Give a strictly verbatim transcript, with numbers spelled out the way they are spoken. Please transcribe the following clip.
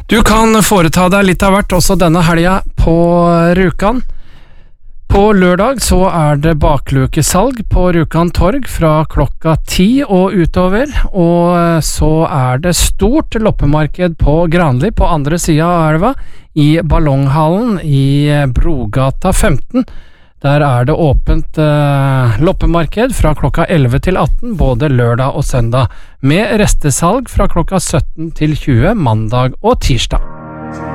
Du kan foreta deg litt av hvert også denne helga på Rjukan. På lørdag så er det baklukesalg på Rjukan torg fra klokka ti og utover, og så er det stort loppemarked på Granli på andre siden av elva, i Ballonghallen i Brogata femten. Der er det åpent eh, loppemarked fra klokka elleve til atten, både lørdag og søndag, med restesalg fra klokka sytten til tjue mandag og tirsdag.